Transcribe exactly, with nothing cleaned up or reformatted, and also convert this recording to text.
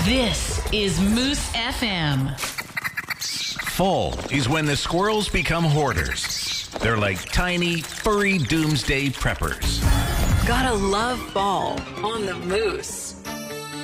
This is Moose F M. Fall is when the squirrels become hoarders. They're like tiny, furry doomsday preppers. Gotta love fall on the Moose.